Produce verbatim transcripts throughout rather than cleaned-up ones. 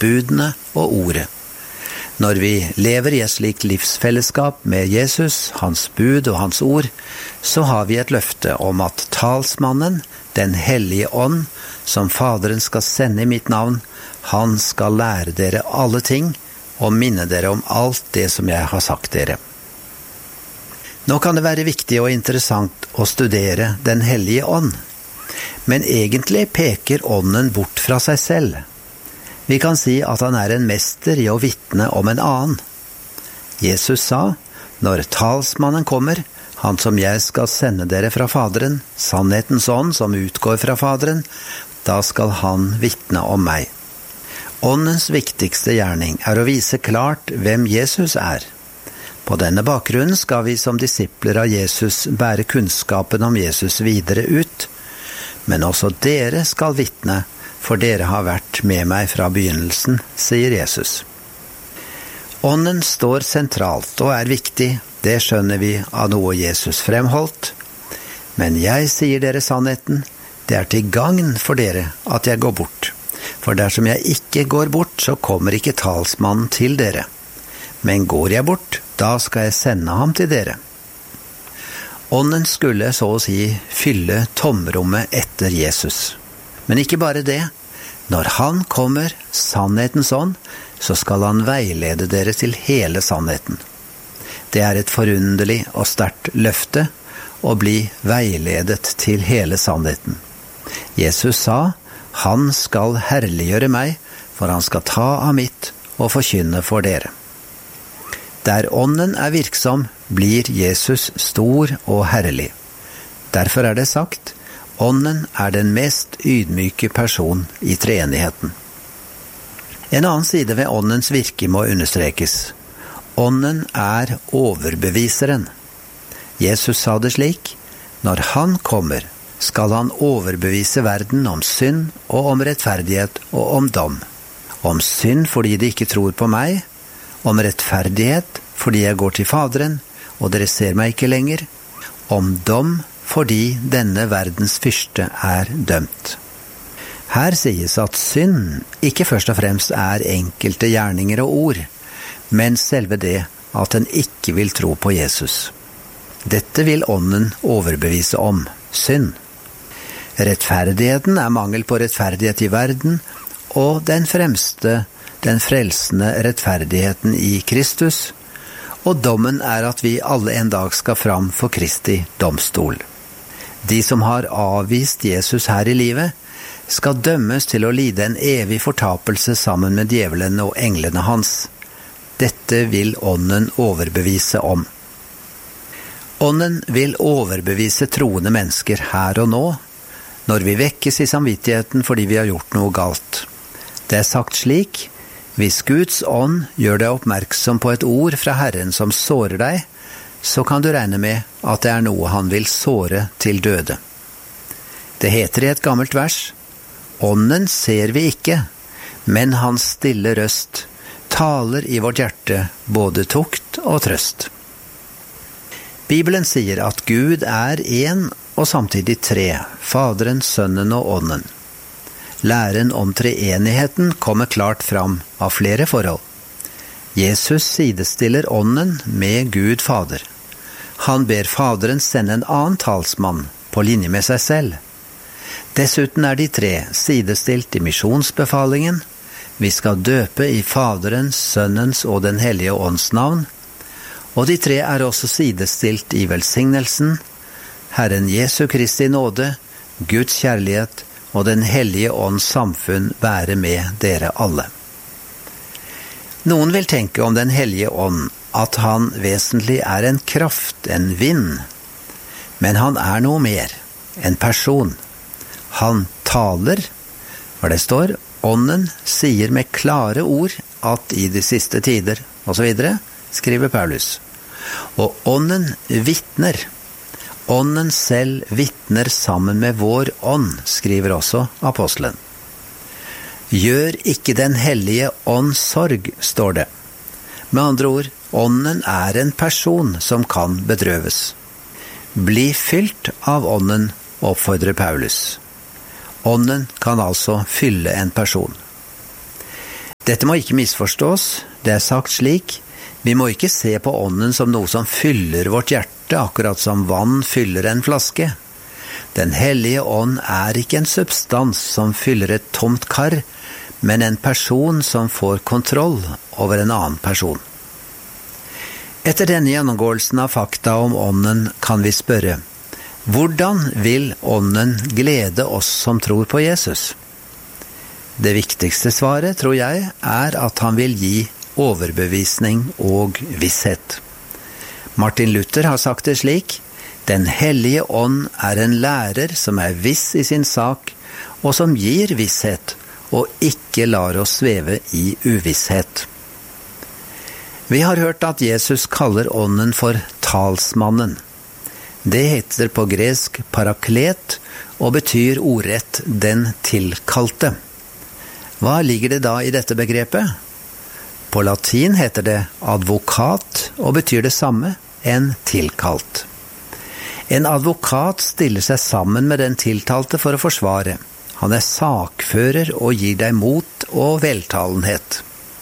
budene og ordet. Når vi lever i et slikt livsfellesskap med Jesus, hans bud og hans ord, så har vi et løfte om at talsmannen, den hellige ånd, som Faderen skal sende i mitt navn, han skal lære dere alle ting og minne dere om alt det som jeg har sagt dere. Nå kan det være viktig og interessant å studere den hellige ånd, men egentlig peker ånden bort fra seg selv. Vi kan si at han er en mester i å vitne om en annen. Jesus sa, når talsmannen kommer, han som jeg skal sende dere fra Faderen, sannhetens ånd som utgår fra Faderen, da skal han vitne om meg. Åndens viktigste gjerning er å vise klart hvem Jesus er. På denne bakgrunnen skal vi som disipler av Jesus bære kunnskapen om Jesus videre ut, men også dere skal vitne, for dere har vært med meg fra begynnelsen, sier Jesus. Ånden står sentralt og er viktig, det skjønner vi av noe Jesus fremholdt. Men jeg sier dere sannheten, det er til gagn for dere at jeg går bort. For dersom jeg ikke går bort, så kommer ikke talsmannen til dere. Men går jeg bort, da skal jeg sende ham til dere. Ånden skulle så å si fylle tomrommet etter Jesus. Men ikke bare det. Når han kommer, sannhetens ånd, så skal han veilede dere til hele sannheten. Det er et forunderlig og sterkt løfte å bli veiledet til hele sannheten. Jesus sa, han skal herliggjøre meg, for han skal ta av mitt og forkynne for dere. Der ånden er virksom, blir Jesus stor og herlig. Derfor er det sagt, ånden er den mest ydmyke person i treenigheten. En annen side ved åndens virke må understrekes. Ånden er overbeviseren. Jesus sa det slik, når han kommer, skal han overbevise verden om synd og om rettferdighet og om dom. Om synd fordi de ikke tror på meg, om rettferdighet fordi jeg går til Faderen, og dere ser meg ikke lenger, om dom fordi denne verdens fyrste er dømt. Her sies at synd ikke først og fremst er enkelte gjerninger og ord, men selve det at den ikke vil tro på Jesus. Dette vil ånden overbevise om, synd. Rettferdigheten er mangel på rettferdighet i verden, og den fremste, den frelsende rettferdigheten i Kristus, og dommen er at vi alle en dag skal fram for Kristi domstol. De som har avvist Jesus her i livet, skal dømmes til å lide en evig fortapelse sammen med djevelen og englene hans. Dette vil ånden overbevise om. Ånden vil overbevise troende mennesker her og nå, når vi vekkes i samvittigheten fordi vi har gjort noe galt. Det er sagt slik, hvis Guds ånd gjør deg oppmerksom på et ord fra Herren som sårer deg, så kan du regne med at det er noe han vil såre til døde. Det heter i et gammelt vers, ånden ser vi ikke, men hans stille røst taler i vårt hjerte både tukt og trøst. Bibelen sier at Gud er en og samtidig tre, Faderen, Sønnen og Ånden. Læren om treenigheten kommer klart fram av flere forhold. Jesus sidestiller ånden med Gud Fader. Han ber Faderen sende en annen talsmann på linje med seg selv. Dessuten er de tre sidestilt i misjonsbefalingen. Vi skal døpe i Faderens, Sønnens og den hellige ånds navn. Og de tre er også sidestilt i velsignelsen, Herren Jesu Kristi nåde, Guds kjærlighet og den hellige ånds samfunn være med dere alle. Noen vil tenke om den hellige ånd at han vesentlig er en kraft, en vind. Men han er noe mer, en person. Han taler, for det står, ånden sier med klare ord at i de siste tider, og så videre, skriver Paulus. Og ånden vittner. Ånden selv vittner sammen med vår ånd, skriver også apostelen. Gjør ikke den hellige ånd sorg, står det. Med andre ord, ånden er en person som kan bedrøves. Bli fylt av ånden, oppfordrer Paulus. Ånden kan altså fylle en person. Dette må ikke misforstås, det er sagt slik: vi må ikke se på ånden som noe som fyller vårt hjerte, akkurat som vann fyller en flaske. Den hellige ånd er ikke en substans som fyller et tomt kar, men en person som får kontroll over en annen person. Etter denne gjennomgåelsen av fakta om ånden kan vi spørre: hvordan vil ånden glede oss som tror på Jesus? Det viktigste svaret, tror jeg, er at han vil gi overbevisning og visshet. Martin Luther har sagt det slik: Den hellige ånd er en lærer som er viss i sin sak, og som gir visshet, og ikke lar oss sveve i uvisshet. Vi har hørt at Jesus kaller ånden for talsmannen. Det heter på gresk paraklet, og betyr ordrett den tilkalte. Hva ligger det da i dette begrepet? På latin heter det advokat, og betyr det samme, en tilkalt. En advokat stiller seg sammen med den tiltalte for å forsvare. Han er sakfører og gir deg mot og veltalenhet.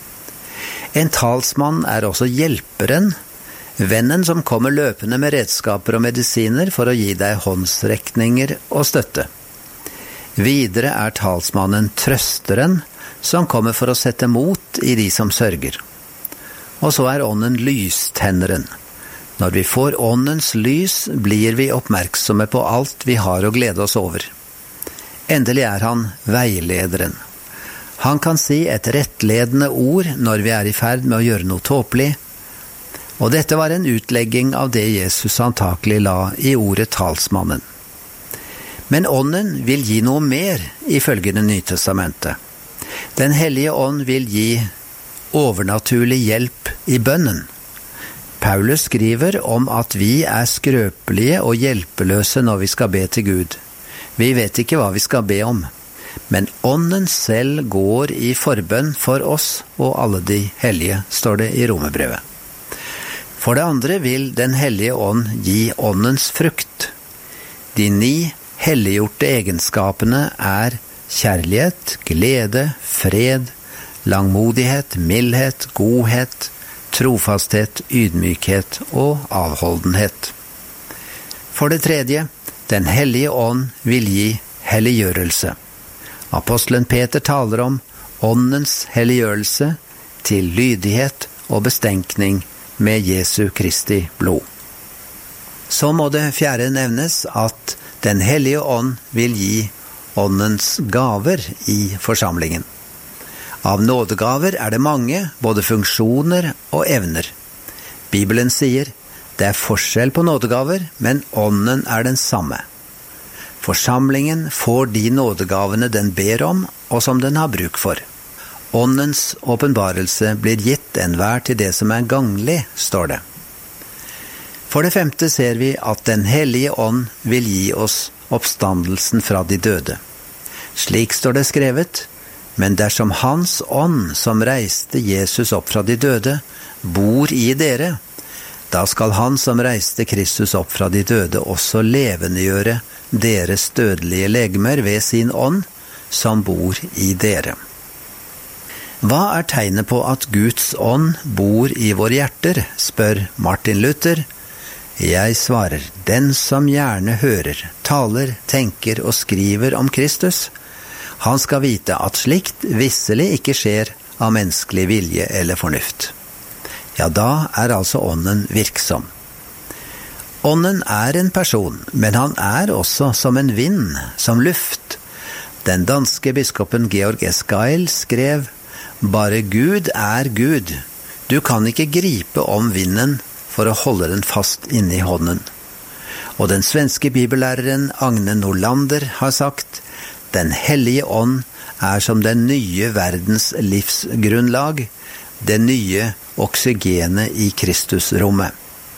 En talsmann er også hjelperen, vennen som kommer løpende med redskaper og medisiner for å gi deg håndsrekninger og støtte. Videre er talsmannen trøsteren, som kommer for å sette mot i de som sørger. Og så er ånden lystenneren. Når vi får åndens lys, blir vi oppmerksomme på alt vi har å glede oss over. Endelig er han veilederen. Han kan si et rettledende ord når vi er i ferd med å gjøre noe tåpelig, og dette var en utlegging av det Jesus antakelig la i ordet talsmannen. Men ånden vil gi noe mer ifølge Det nye testamentet. Den hellige ånd vil gi overnaturlig hjelp i bønnen. Paulus skriver om at vi er skrøpelige og hjelpeløse når vi skal be til Gud. Vi vet ikke hva vi skal be om, men ånden selv går i forbønn for oss og alle de hellige, står det i Romerbrevet. For det andre vil den hellige ånd gi åndens frukt. De ni helliggjorte egenskapene er kjærlighet, glede, fred, langmodighet, mildhet, godhet, trofasthet, ydmykhet og avholdenhet. For det tredje, den hellige ånd vil gi helliggjørelse. Apostelen Peter taler om åndens helliggjørelse til lydighet og bestenkning med Jesu Kristi blod. Så må det fjerde nevnes at den hellige ånd vil gi åndens gaver i forsamlingen. Av nådegaver er det mange, både funksjoner og evner. Bibelen sier, det er forskjell på nådegaver, men ånden er den samme. Forsamlingen får de nådegavene den ber om, og som den har bruk for. Åndens åpenbarelse blir gitt enhver til det som er ganglig, står det. For det femte ser vi at den hellige ånd vil gi oss oppstandelsen fra de døde. Slik står det skrevet, men dersom hans ånd som reiste Jesus opp fra de døde, bor i dere, da skal han som reiste Kristus opp fra de døde også levendegjøre deres dødelige legemer ved sin ånd, som bor i dere. Hva er tegnet på at Guds ånd bor i våre hjerter, spør Martin Luther. Jeg svarer, den som gjerne hører, taler, tenker og skriver om Kristus, han skal vite at slikt visselig ikke skjer av menneskelig vilje eller fornuft. Ja, da er altså ånden virksom. Ånden er en person, men han er også som en vind, som luft. Den danske biskopen Georg Esgail skrev, bare Gud er Gud. Du kan ikke gripe om vinden for å holde den fast inne i hånden. Og den svenske bibellæreren Agne Nordlander har sagt, den hellige ånd er som den nye verdens livsgrunnlag, det nye oksygenet i Kristusrommet.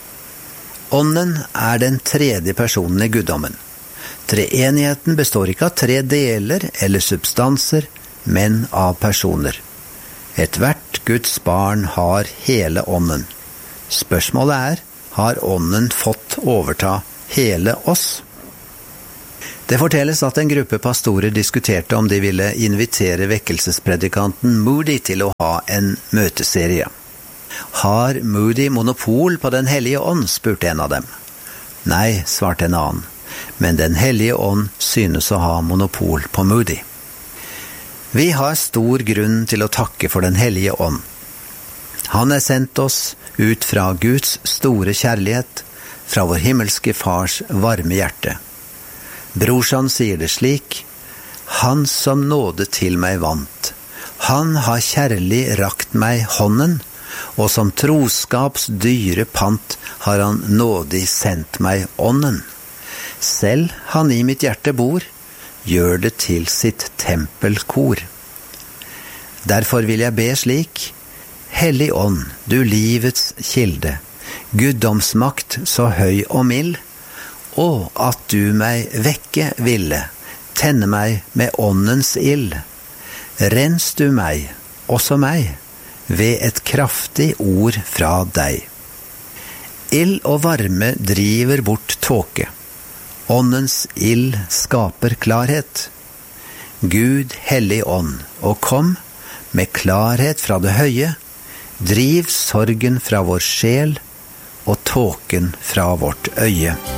Ånden er den tredje personen i guddommen. Treenigheten består ikke av tre deler eller substanser, men av personer. Et hvert Guds barn har hele ånden. Spørsmålet er, har ånden fått overta hele oss? Det fortelles at en gruppe pastorer diskuterte om de ville invitere vekkelsespredikanten Moody til å ha en møteserie. Har Moody monopol på Den hellige ånd, spurte en av dem. Nei, svarte en annen, men Den hellige ånd synes å ha monopol på Moody. Vi har stor grunn til å takke for Den hellige ånd. Han er sendt oss ut fra Guds store kjærlighet, fra vår himmelske fars varme hjerte. Brorsan sier det slik: Han som nåde til meg vant, han har kjærlig rakt meg hånden, og som troskaps dyre pant har han nådig sendt meg ånden. Selv han i mitt hjerte bor, gjør det til sitt tempelkor. Derfor vil jeg be slik: Hellig ånd, du livets kilde, guddomsmakt så høy og mild, og at du meg vekke ville, tenne meg med åndens ild. Rens du meg, også meg, ved et kraftig ord fra deg. Ild og varme driver bort tåke. Åndens ild skaper klarhet. Gud, hellig ånd, og kom med klarhet fra det høye, driv sorgen fra vår sjel og tåken fra vårt øye.